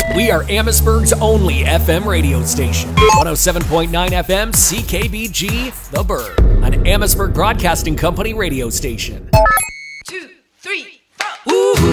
We are Amherstburg's only FM radio station. 107.9 FM CKBG The Burg, an Amherstburg Broadcasting Company radio station.